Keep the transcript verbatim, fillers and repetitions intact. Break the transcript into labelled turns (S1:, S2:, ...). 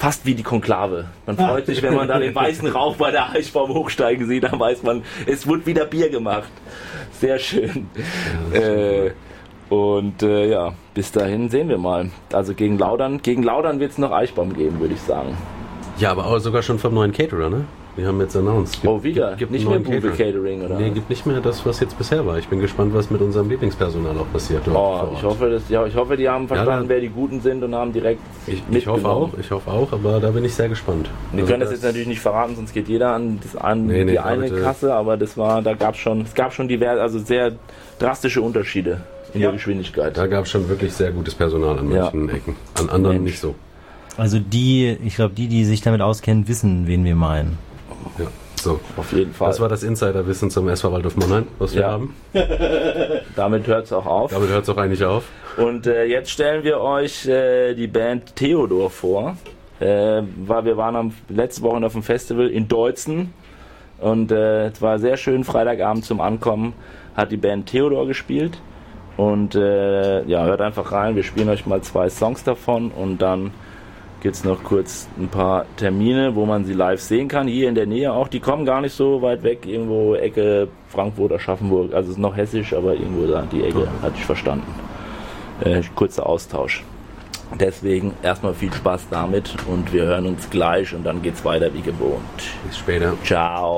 S1: fast wie die Konklave. Man freut sich, wenn man da den weißen Rauch bei der Eichbaum hochsteigen sieht, dann weiß man, es wird wieder Bier gemacht. Sehr schön. Ja, äh, und äh, ja, bis dahin sehen wir mal. Also gegen Laudern, gegen Laudern wird es noch Eichbaum geben, würde ich sagen.
S2: Ja, aber auch sogar schon vom neuen Caterer, ne? Wir haben jetzt announced.
S1: Gibt, oh, wieder? Gibt, gibt nicht mehr Bube Catering, oder?
S2: Nee, gibt nicht mehr das, was jetzt bisher war. Ich bin gespannt, was mit unserem Lieblingspersonal auch passiert.
S1: Oh, ich hoffe, dass, ja, ich hoffe, die haben verstanden, ja, wer die Guten sind und haben direkt
S2: ich, ich hoffe auch, ich hoffe auch, aber da bin ich sehr gespannt.
S1: Wir also können das, das jetzt natürlich nicht verraten, sonst geht jeder an, das, an nee, nee, die eine bitte. Kasse, aber das war, da gab schon, es gab schon diverse, also sehr drastische Unterschiede in ja. der Geschwindigkeit.
S2: Da gab es schon wirklich sehr gutes Personal an manchen ja. Ecken, an anderen Mensch. Nicht so.
S3: Also die, ich glaube, die, die sich damit auskennen, wissen, wen wir meinen.
S2: Ja. So,
S1: auf jeden Fall.
S2: Das war das Insiderwissen zum S V Waldhof Mannheim, was wir ja. haben.
S1: Damit hört es auch auf.
S2: Damit hört es auch eigentlich auf.
S1: Und äh, jetzt stellen wir euch äh, die Band Theodor vor. Äh, war, wir waren am, letzte Woche auf dem Festival in Deutzen und äh, es war sehr schön. Freitagabend zum Ankommen hat die Band Theodor gespielt. Und äh, ja, hört einfach rein. Wir spielen euch mal zwei Songs davon und dann gibt es noch kurz ein paar Termine, wo man sie live sehen kann, hier in der Nähe auch. Die kommen gar nicht so weit weg, irgendwo Ecke Frankfurt oder Aschaffenburg, also es ist noch hessisch, aber irgendwo da die Ecke, hatte ich verstanden. Äh, kurzer Austausch. Deswegen erstmal viel Spaß damit und wir hören uns gleich und dann geht's weiter wie gewohnt.
S2: Bis später.
S1: Ciao.